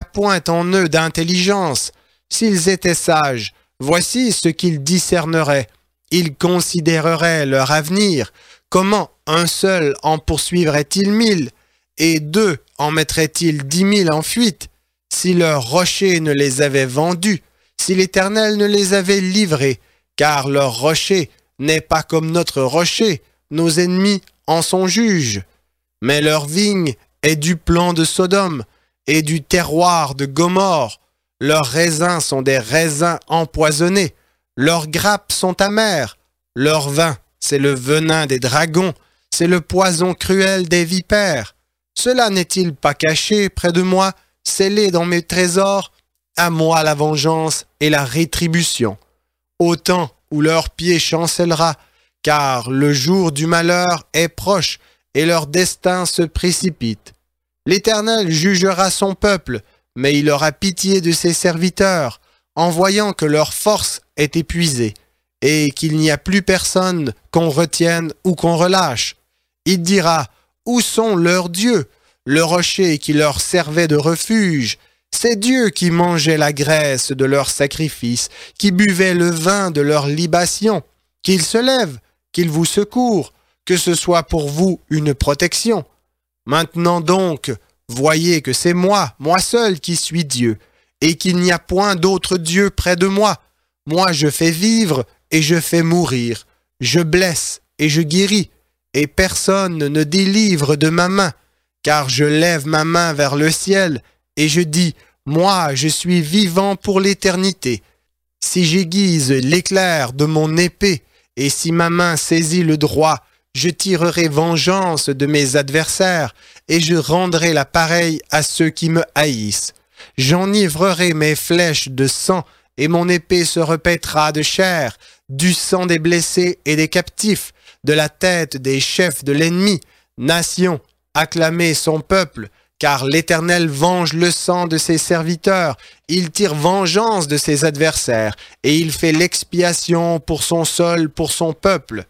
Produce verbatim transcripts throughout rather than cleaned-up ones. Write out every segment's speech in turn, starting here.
point en eux d'intelligence. S'ils étaient sages, voici ce qu'ils discerneraient. Ils considéreraient leur avenir. Comment un seul en poursuivrait-il mille, et deux en mettraient-ils dix mille en fuite? Si leur rocher ne les avait vendus, si l'Éternel ne les avait livrés, car leur rocher n'est pas comme notre rocher, nos ennemis en sont juges. Mais leur vigne est du plan de Sodome et du terroir de Gomorrhe. Leurs raisins sont des raisins empoisonnés, leurs grappes sont amères, leur vin, c'est le venin des dragons, c'est le poison cruel des vipères. Cela n'est-il pas caché près de moi, scellé dans mes trésors? À moi la vengeance et la rétribution. Au temps où leur pied chancellera, car le jour du malheur est proche et leur destin se précipite. L'Éternel jugera son peuple, mais il aura pitié de ses serviteurs, en voyant que leur force est épuisée, et qu'il n'y a plus personne qu'on retienne ou qu'on relâche. Il dira, où sont leurs dieux, le rocher qui leur servait de refuge, ces dieux qui mangeaient la graisse de leurs sacrifices, qui buvaient le vin de leurs libations, qu'ils se lèvent, qu'ils vous secourent, que ce soit pour vous une protection. Maintenant donc, voyez que c'est moi, moi seul qui suis Dieu, et qu'il n'y a point d'autre Dieu près de moi. Moi je fais vivre et je fais mourir, je blesse et je guéris, et personne ne délivre de ma main, car je lève ma main vers le ciel, et je dis, moi je suis vivant pour l'éternité. Si j'aiguise l'éclair de mon épée, et si ma main saisit le droit, je tirerai vengeance de mes adversaires, et je rendrai la pareille à ceux qui me haïssent. J'enivrerai mes flèches de sang, et mon épée se repaîtra de chair, du sang des blessés et des captifs, de la tête des chefs de l'ennemi. Nation, acclamez son peuple, car l'Éternel venge le sang de ses serviteurs, il tire vengeance de ses adversaires, et il fait l'expiation pour son sol, pour son peuple.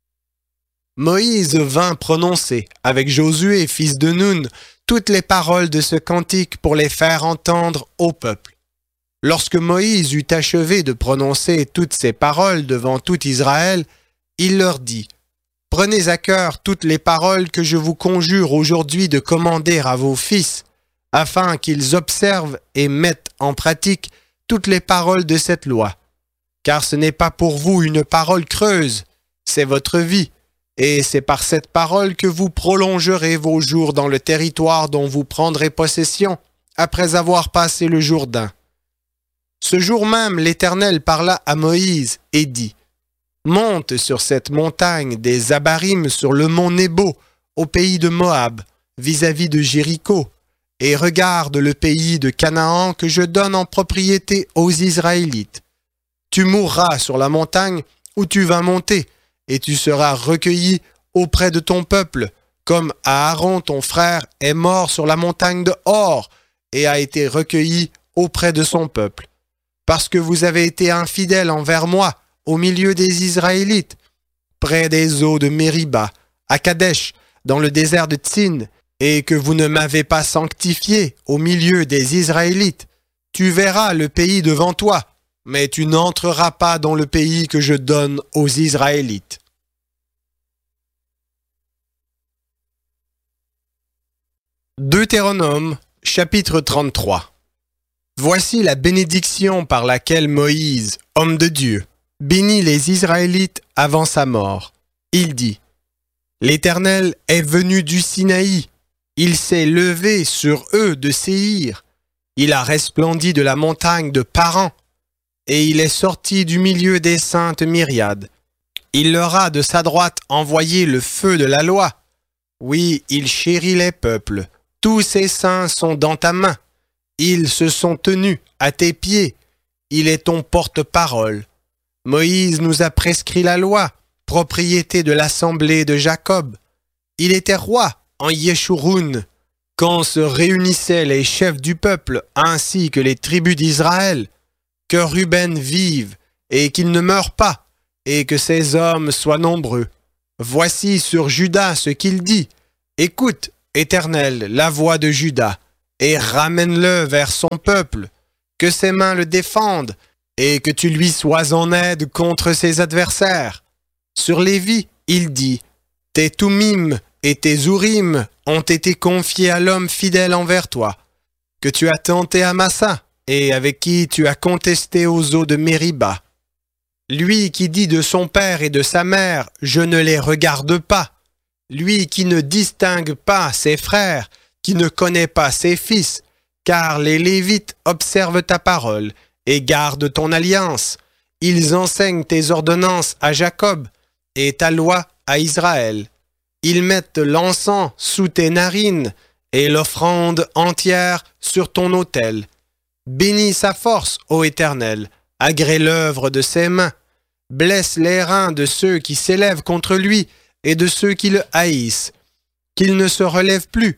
Moïse vint prononcer, avec Josué, fils de Nun, toutes les paroles de ce cantique pour les faire entendre au peuple. Lorsque Moïse eut achevé de prononcer toutes ces paroles devant tout Israël, il leur dit, « Prenez à cœur toutes les paroles que je vous conjure aujourd'hui de commander à vos fils, afin qu'ils observent et mettent en pratique toutes les paroles de cette loi. Car ce n'est pas pour vous une parole creuse, c'est votre vie, et c'est par cette parole que vous prolongerez vos jours dans le territoire dont vous prendrez possession, après avoir passé le Jourdain. » Ce jour même, l'Éternel parla à Moïse et dit, « Monte sur cette montagne des Abarim sur le mont Nebo, au pays de Moab, vis-à-vis de Jéricho, et regarde le pays de Canaan que je donne en propriété aux Israélites. Tu mourras sur la montagne où tu vas monter, et tu seras recueilli auprès de ton peuple, comme Aaron ton frère est mort sur la montagne de Hor, et a été recueilli auprès de son peuple. Parce que vous avez été infidèles envers moi, au milieu des Israélites, près des eaux de Mériba, à Kadesh, dans le désert de Tsin, et que vous ne m'avez pas sanctifié au milieu des Israélites. Tu verras le pays devant toi, mais tu n'entreras pas dans le pays que je donne aux Israélites. » Deutéronome, chapitre trente-trois. Voici la bénédiction par laquelle Moïse, homme de Dieu, bénit les Israélites avant sa mort. Il dit, « L'Éternel est venu du Sinaï, il s'est levé sur eux de Séhir, il a resplendi de la montagne de Paran, et il est sorti du milieu des saintes myriades. Il leur a de sa droite envoyé le feu de la loi. Oui, il chérit les peuples, tous ses saints sont dans ta main. Ils se sont tenus à tes pieds. Il est ton porte-parole. Moïse nous a prescrit la loi, propriété de l'assemblée de Jacob. Il était roi en Yeshurun, quand se réunissaient les chefs du peuple ainsi que les tribus d'Israël. Que Ruben vive et qu'il ne meure pas, et que ses hommes soient nombreux. Voici sur Juda ce qu'il dit. Écoute, Éternel, la voix de Juda. et ramène-le vers son peuple, que ses mains le défendent, et que tu lui sois en aide contre ses adversaires. Sur Lévi, il dit, tes Toumim et tes Urim ont été confiés à l'homme fidèle envers toi, que tu as tenté à Massa, et avec qui tu as contesté aux eaux de Mériba. Lui qui dit de son père et de sa mère, je ne les regarde pas. Lui qui ne distingue pas ses frères, qui ne connaît pas ses fils, car les Lévites observent ta parole et gardent ton alliance. Ils enseignent tes ordonnances à Jacob et ta loi à Israël. Ils mettent l'encens sous tes narines et l'offrande entière sur ton autel. Bénis sa force, ô Éternel, agrée l'œuvre de ses mains. Blesse les reins de ceux qui s'élèvent contre lui et de ceux qui le haïssent, qu'il ne se relève plus.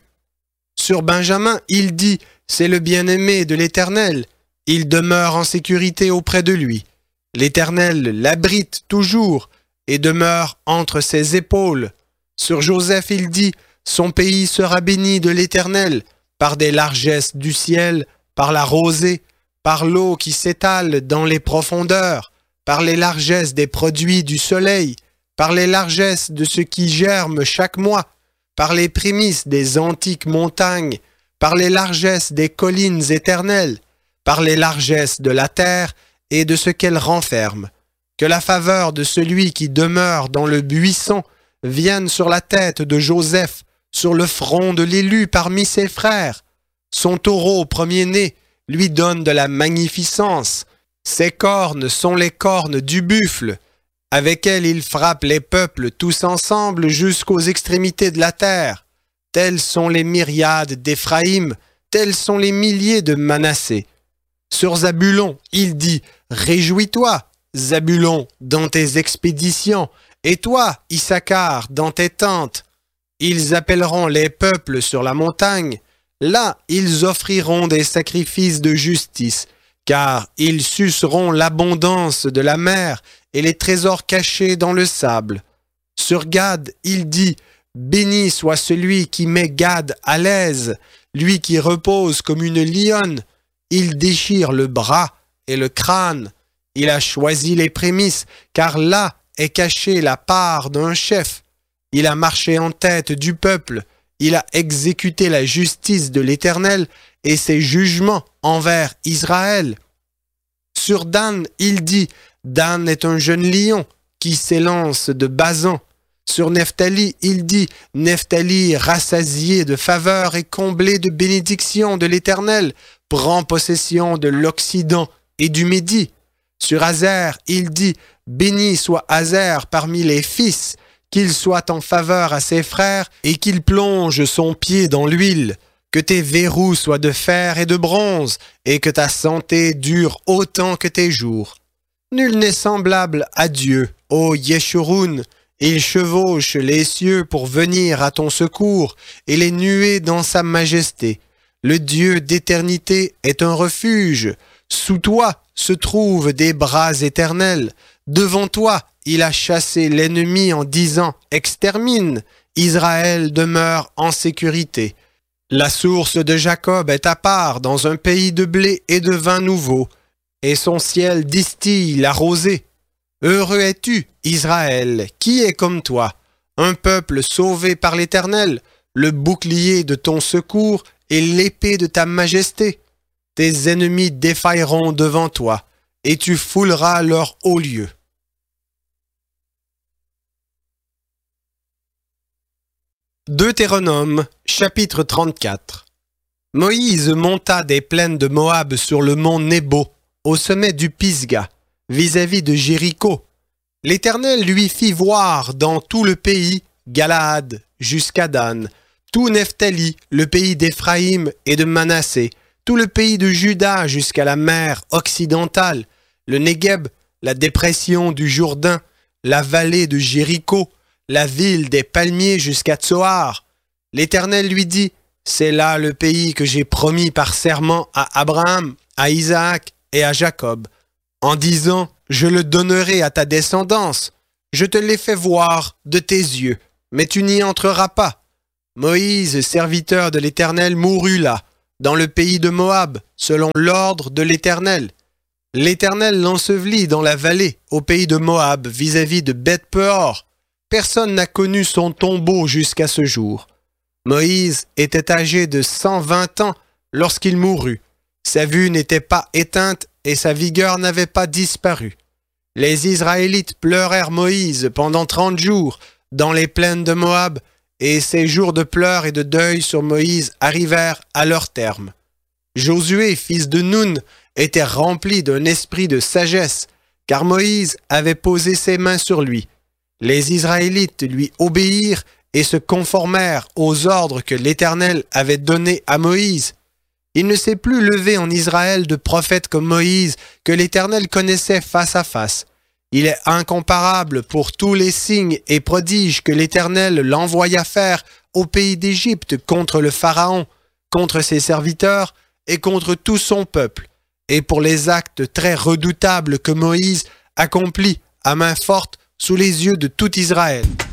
Sur Benjamin, il dit, c'est le bien-aimé de l'Éternel, il demeure en sécurité auprès de lui. L'Éternel l'abrite toujours et demeure entre ses épaules. Sur Joseph, il dit, son pays sera béni de l'Éternel, par des largesses du ciel, par la rosée, par l'eau qui s'étale dans les profondeurs, par les largesses des produits du soleil, par les largesses de ce qui germe chaque mois, par les prémices des antiques montagnes, par les largesses des collines éternelles, par les largesses de la terre et de ce qu'elle renferme. Que la faveur de celui qui demeure dans le buisson vienne sur la tête de Joseph, sur le front de l'élu parmi ses frères. Son taureau premier-né lui donne de la magnificence. Ses cornes sont les cornes du buffle. Avec elles il frappe les peuples tous ensemble jusqu'aux extrémités de la terre. Tels sont les myriades d'Éphraïm, tels sont les milliers de Manassé. Sur Zabulon, il dit, réjouis-toi, Zabulon, dans tes expéditions, et toi, Issachar, dans tes tentes. Ils appelleront les peuples sur la montagne. Là, ils offriront des sacrifices de justice, car ils suceront l'abondance de la mer et les trésors cachés dans le sable. Sur Gad, il dit, béni soit celui qui met Gad à l'aise, lui qui repose comme une lionne. Il déchire le bras et le crâne. Il a choisi les prémices, car là est cachée la part d'un chef. Il a marché en tête du peuple. Il a exécuté la justice de l'Éternel et ses jugements envers Israël. Sur Dan, il dit, Dan est un jeune lion qui s'élance de Basan. Sur Nephtali, il dit, Nephtali, rassasié de faveur et comblé de bénédictions de l'Éternel, prend possession de l'Occident et du Midi. Sur Azer, il dit, béni soit Azer parmi les fils, qu'il soit en faveur à ses frères et qu'il plonge son pied dans l'huile. Que tes verrous soient de fer et de bronze, et que ta santé dure autant que tes jours. Nul n'est semblable à Dieu, ô Yeshurun. Il chevauche les cieux pour venir à ton secours, et les nuées dans sa majesté. Le Dieu d'éternité est un refuge. Sous toi se trouvent des bras éternels. Devant toi, il a chassé l'ennemi en disant « Extermine ». Israël demeure en sécurité. La source de Jacob est à part dans un pays de blé et de vin nouveau, et son ciel distille la rosée. Heureux es-tu, Israël, qui est comme toi, un peuple sauvé par l'Éternel, le bouclier de ton secours et l'épée de ta majesté. Tes ennemis défailleront devant toi, et tu fouleras leur haut lieu. Deutéronome, chapitre trente-quatre. Moïse monta des plaines de Moab sur le mont Nebo, au sommet du Pisga, vis-à-vis de Jéricho. L'Éternel lui fit voir dans tout le pays, Galaad jusqu'à Dan, tout Nephtali, le pays d'Éphraïm et de Manassé, tout le pays de Juda jusqu'à la mer occidentale, le Négueb, la dépression du Jourdain, la vallée de Jéricho, la ville des palmiers jusqu'à Tsoar. L'Éternel lui dit, c'est là le pays que j'ai promis par serment à Abraham, à Isaac et à Jacob, en disant, je le donnerai à ta descendance. Je te l'ai fait voir de tes yeux, mais tu n'y entreras pas. Moïse, serviteur de l'Éternel, mourut là, dans le pays de Moab, selon l'ordre de l'Éternel. L'Éternel l'ensevelit dans la vallée, au pays de Moab, vis-à-vis de Beth-Peor. Personne n'a connu son tombeau jusqu'à ce jour. Moïse était âgé de cent vingt ans lorsqu'il mourut. Sa vue n'était pas éteinte et sa vigueur n'avait pas disparu. Les Israélites pleurèrent Moïse pendant trente jours dans les plaines de Moab, et ces jours de pleurs et de deuil sur Moïse arrivèrent à leur terme. Josué, fils de Nun, était rempli d'un esprit de sagesse, car Moïse avait posé ses mains sur lui. Les Israélites lui obéirent et se conformèrent aux ordres que l'Éternel avait donnés à Moïse. Il ne s'est plus levé en Israël de prophète comme Moïse, que l'Éternel connaissait face à face. Il est incomparable pour tous les signes et prodiges que l'Éternel l'envoya faire au pays d'Égypte contre le Pharaon, contre ses serviteurs et contre tout son peuple, et pour les actes très redoutables que Moïse accomplit à main forte sous les yeux de tout Israël.